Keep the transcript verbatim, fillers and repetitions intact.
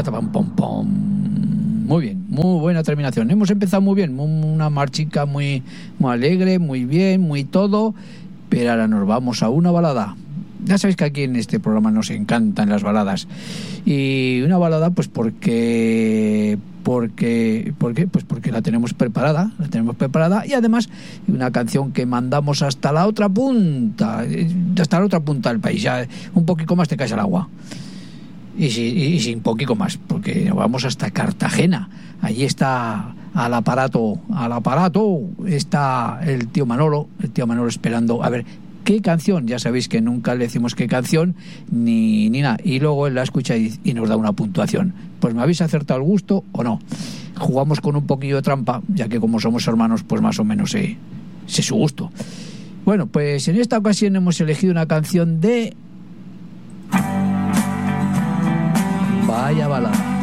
pam, pom, pom. Muy bien, muy buena terminación. Hemos empezado muy bien, una marchica muy, muy alegre, muy bien, muy todo, pero ahora nos vamos a una balada. Ya sabéis que aquí en este programa nos encantan las baladas. Y una balada, pues porque... porque porque pues porque la tenemos preparada la tenemos preparada y además una canción que mandamos hasta la otra punta hasta la otra punta del país, ya un poquito más te caes al agua y, si, y sin poquito más, porque vamos hasta Cartagena. Allí está al aparato al aparato está el tío Manolo el tío Manolo esperando a ver qué canción. Ya sabéis que nunca le decimos qué canción ni, ni nada, y luego él la escucha y, y nos da una puntuación. Pues me habéis acertado el gusto o no. Jugamos con un poquillo de trampa, ya que como somos hermanos, pues más o menos sé, sé su gusto. Bueno, pues en esta ocasión hemos elegido una canción de... Vaya balada.